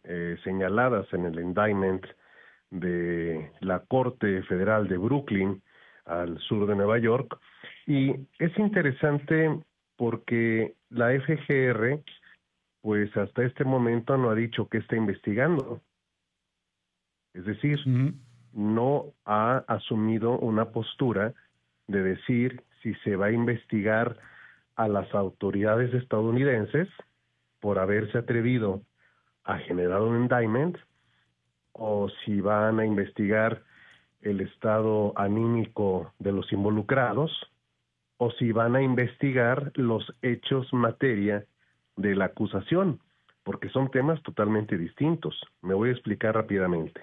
señaladas en el indictment de la Corte Federal de Brooklyn, al sur de Nueva York, y es interesante porque la FGR, pues hasta este momento no ha dicho que está investigando. Es decir, no ha asumido una postura de decir si se va a investigar a las autoridades estadounidenses por haberse atrevido a generar un indictment, o si van a investigar el estado anímico de los involucrados, o si van a investigar los hechos materia de la acusación, porque son temas totalmente distintos. Me voy a explicar rápidamente.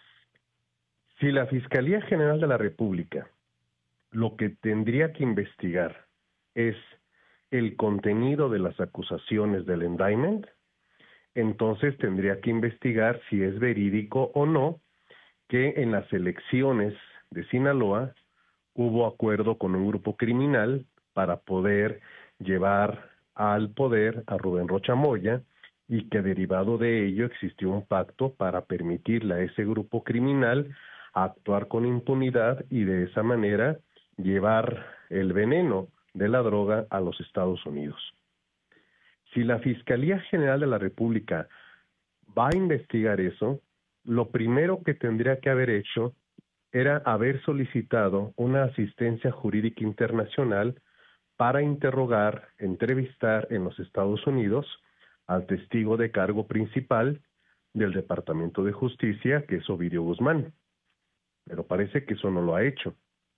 Si la Fiscalía General de la República lo que tendría que investigar es el contenido de las acusaciones del indictment, entonces tendría que investigar si es verídico o no que en las elecciones de Sinaloa hubo acuerdo con un grupo criminal para poder llevar al poder a Rubén Rocha Moya, y que derivado de ello existió un pacto para permitirle a ese grupo criminal actuar con impunidad y de esa manera llevar el veneno de la droga a los Estados Unidos. Si la Fiscalía General de la República va a investigar eso, lo primero que tendría que haber hecho era haber solicitado una asistencia jurídica internacional para interrogar, entrevistar en los Estados Unidos al testigo de cargo principal del Departamento de Justicia, que es Ovidio Guzmán. Pero parece que eso no lo ha hecho.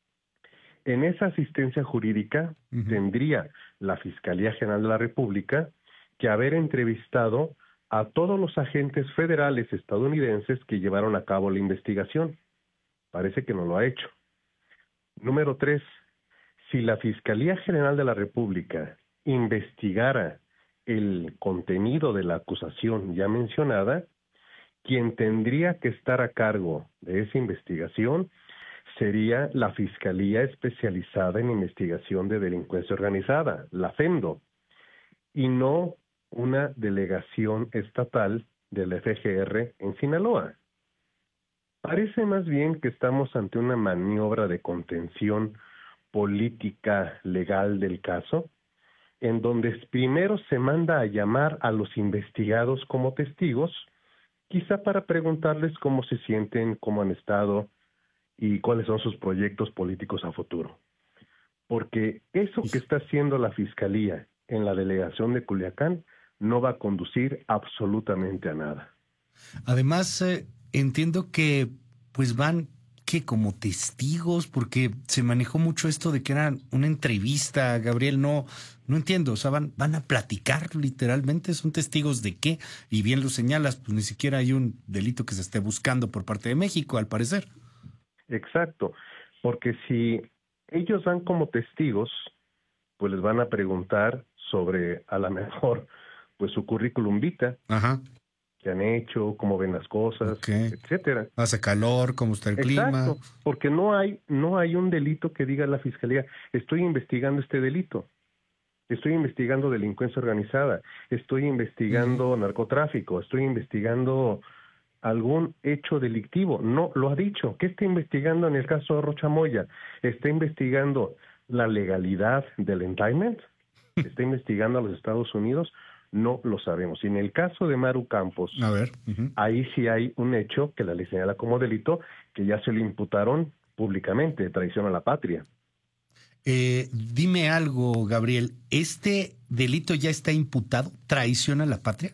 En esa asistencia jurídica tendría la Fiscalía General de la República que haber entrevistado a todos los agentes federales estadounidenses que llevaron a cabo la investigación. Parece que no lo ha hecho. Número 3, si la Fiscalía General de la República investigara el contenido de la acusación ya mencionada, quien tendría que estar a cargo de esa investigación sería la Fiscalía Especializada en Investigación de Delincuencia Organizada, la FEMDO, y no una delegación estatal de la FGR en Sinaloa. Parece más bien que estamos ante una maniobra de contención política legal del caso, en donde primero se manda a llamar a los investigados como testigos, quizá para preguntarles cómo se sienten, cómo han estado y cuáles son sus proyectos políticos a futuro. Porque eso que está haciendo la Fiscalía en la delegación de Culiacán no va a conducir absolutamente a nada. Además, entiendo que pues van que como testigos, porque se manejó mucho esto de que era una entrevista, Gabriel, no entiendo, o sea, van a platicar literalmente, ¿son testigos de qué? Y bien lo señalas, pues ni siquiera hay un delito que se esté buscando por parte de México, al parecer. Exacto, porque si ellos van como testigos, pues les van a preguntar sobre, a lo mejor, pues su currículum vitae, qué han hecho, cómo ven las cosas, etcétera. Hace calor, cómo está el clima. Exacto, porque no hay un delito que diga la Fiscalía, estoy investigando este delito, estoy investigando delincuencia organizada, estoy investigando narcotráfico, estoy investigando algún hecho delictivo. No, lo ha dicho. ¿Qué está investigando en el caso de Rocha Moya? ¿Está investigando la legalidad del indictment? ¿Está investigando a los Estados Unidos? No lo sabemos. Y en el caso de Maru Campos, ahí sí hay un hecho que la ley señala como delito, que ya se le imputaron públicamente, traición a la patria. Dime algo, Gabriel, ¿este delito ya está imputado? ¿Traición a la patria?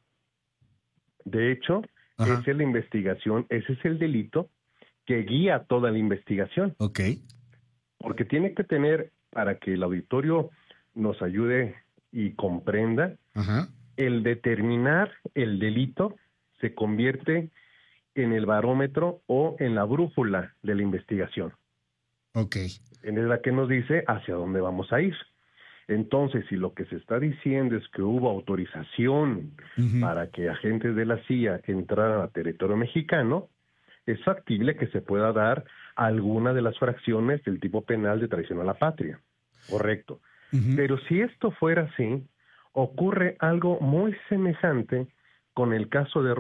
De hecho, esa es la investigación, ese es el delito que guía toda la investigación. Porque tiene que tener, para que el auditorio nos ayude y comprenda, el determinar el delito se convierte en el barómetro o en la brújula de la investigación. Es la que nos dice hacia dónde vamos a ir. Entonces, si lo que se está diciendo es que hubo autorización para que agentes de la CIA entraran a territorio mexicano, es factible que se pueda dar alguna de las fracciones del tipo penal de traición a la patria. Correcto. Pero si esto fuera así, ocurre algo muy semejante con el caso de